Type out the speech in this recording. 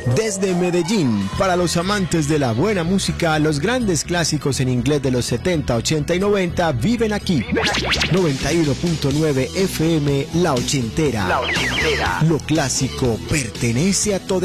Desde Medellín, para los amantes de la buena música, los grandes clásicos en inglés de los 70, 80 y 90 viven aquí. 91.9 FM La Ochentera. Lo clásico pertenece a toda